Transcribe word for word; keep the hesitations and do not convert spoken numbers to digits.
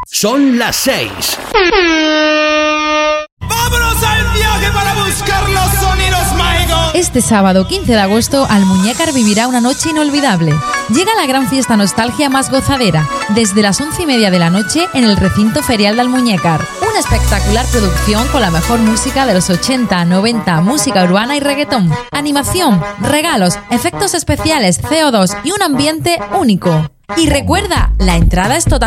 Son las seis. ¡Vámonos al viaje para buscar los sonidos mágicos! Este sábado quince de agosto, Almuñécar vivirá una noche inolvidable. Llega la gran fiesta nostalgia más gozadera, desde las once y media de la noche en el recinto ferial de Almuñécar. Una espectacular producción con la mejor música de los ochenta, noventa, música urbana y reggaetón. Animación, regalos, efectos especiales, C O dos y un ambiente único. Y recuerda, la entrada es total.